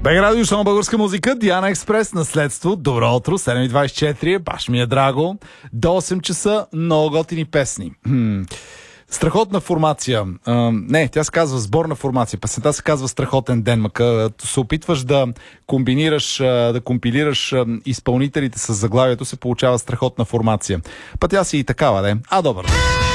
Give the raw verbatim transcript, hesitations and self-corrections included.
Бег радио, само българска музика, Диана Експрес, наследство, добро утро, седем и двадесет и четири, баш ми е драго, до осем часа, много готини песни. Хм. Страхотна формация. А, не, тя се казва сборна формация. Песента се казва Страхотен ден. Мака се опитваш да комбинираш, да компилираш изпълнителите с заглавието, се получава страхотна формация. Па тя си и такава, не? А, добър.